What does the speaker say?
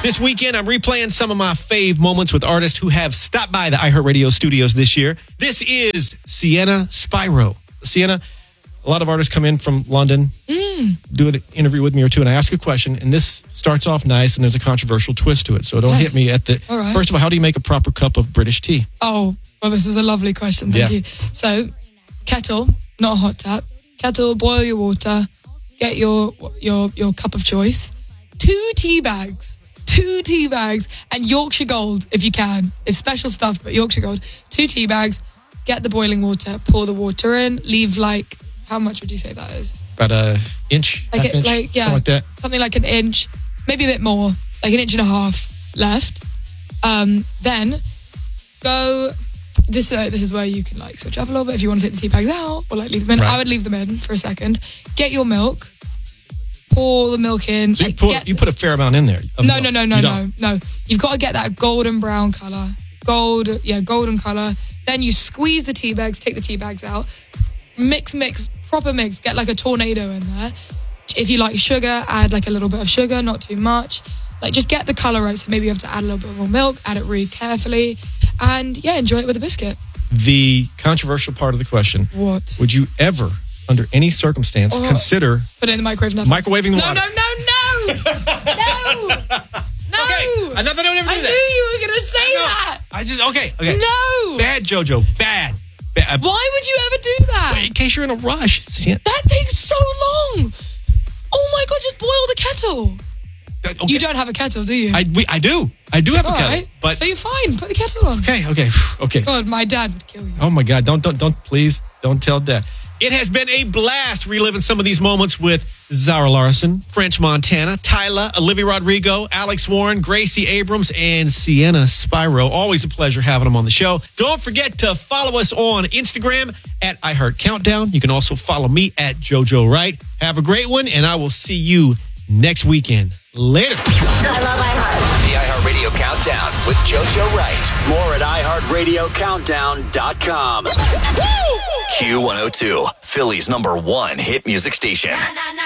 This weekend, I'm replaying some of my fave moments with artists who have stopped by the iHeartRadio studios this year. This is Sienna Spyro. Sienna, a lot of artists come in from London, do an interview with me or two, and I ask a question, and this starts off nice, and there's a controversial twist to it, so don't hit me at the... All right. First of all, how do you make a proper cup of British tea? Oh, well, this is a lovely question. Thank you. So, kettle, not a hot tap. Kettle, boil your water, get your cup of choice. 2 tea bags, and Yorkshire Gold, if you can. It's special stuff, but Yorkshire Gold. 2 tea bags, get the boiling water, pour the water in, leave how much would you say that is? About an inch? Something like that. Something like an inch, maybe a bit more, like an inch and a half left. Then go... This is where you can switch up a little bit if you want to take the tea bags out or leave them in. Right. I would leave them in for a second. Get your milk. Pour the milk in. So you put a fair amount in there. No. You've got to get that golden brown colour. Golden colour. Then you squeeze the tea bags, take the tea bags out. Mix, proper mix. Get a tornado in there. If you like sugar, add a little bit of sugar, not too much. Just get the colour right. So maybe you have to add a little bit more milk, add it really carefully. And enjoy it with a biscuit. The controversial part of the question. What? Would you ever, under any circumstance, consider... Put it in the microwave now. Microwaving the water. No. Okay, I never do that. I knew you were going to say that. Okay. No. Bad, JoJo. Bad. Why would you ever do that? Wait, in case you're in a rush. That takes so long. Oh my God, just boil the kettle. Okay. You don't have a kettle, do you? I do. I do have a kettle. Right. But so you're fine. Put the kettle on. Okay. God, my dad would kill you. Oh my God. Please don't tell Dad. It has been a blast reliving some of these moments with Zara Larsson, French Montana, Tyla, Olivia Rodrigo, Alex Warren, Gracie Abrams, and Sienna Spyro. Always a pleasure having them on the show. Don't forget to follow us on Instagram at iHeartCountdown. You can also follow me at JoJo Wright. Have a great one, and I will see you next weekend. Later. I love iHeart. The iHeartRadio Countdown with JoJo Wright. More at iHeartRadioCountdown.com. Q102, Philly's #1 hit music station.